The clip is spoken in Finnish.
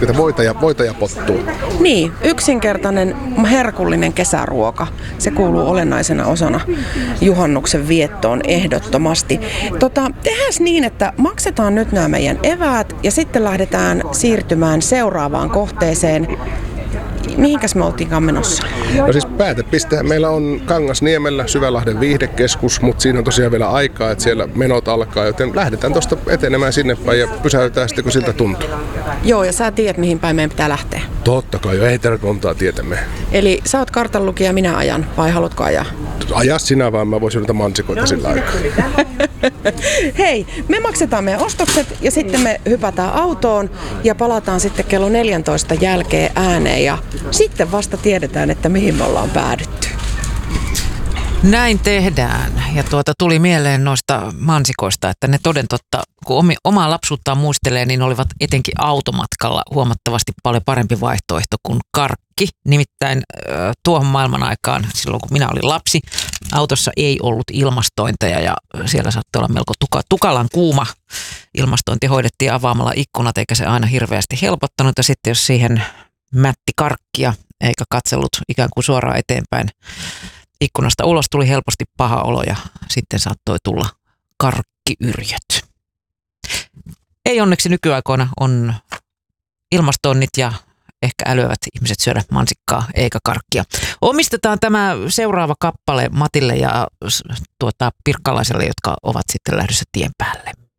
että voita ja pottua. Niin, yksinkertainen herkullinen kesäruoka. Se kuuluu olennaisena osana juhannuksen viettoon ehdottomasti. Tehdään niin, että maksetaan nyt nämä meidän eväät ja sitten lähdetään siirtymään seuraavaan kohteeseen. Mihinkäs me oltiinkaan menossa? No siis päätepistehän meillä on Kangasniemellä Syvälahden viihdekeskus, mutta siinä on tosiaan vielä aikaa, että siellä menot alkaa, joten lähdetään tuosta etenemään sinne päin ja pysäytetään sitten, kun siltä tuntuu. Joo, ja sä tiedät, mihin päin meidän pitää lähteä. Totta kai jo, ei tarvitse montaa tietämme. Eli sä oot kartanlukija ja minä ajan, vai haluatko ajaa? Aja sinä vaan, mä voisin noita mansikoita sillä aikaa. Hei, me maksetaan meidän ostokset ja sitten me hypätään autoon ja palataan sitten kello 14 jälkeen ääneen ja sitten vasta tiedetään, että mihin me ollaan päädytty. Näin tehdään. Ja tuli mieleen noista mansikoista, että ne toden totta, kun omaa lapsuuttaan muistelee, niin olivat etenkin automatkalla huomattavasti paljon parempi vaihtoehto kuin karkki. Nimittäin tuohon maailman aikaan, silloin kun minä olin lapsi, autossa ei ollut ilmastointeja ja siellä saattoi olla melko tukalan kuuma. Ilmastointi hoidettiin avaamalla ikkunat, eikä se aina hirveästi helpottanut. Ja sitten jos siihen mätti karkkia eikä katsellut ikään kuin suoraan eteenpäin ikkunasta ulos, tuli helposti paha olo ja sitten saattoi tulla karkkiyrjöt. Ei onneksi nykyaikoina on ilmastoinnit ja ehkä älyävät ihmiset syödä mansikkaa eikä karkkia. Omistetaan tämä seuraava kappale Matille ja Pirkkalaiselle, jotka ovat sitten lähdössä tien päälle.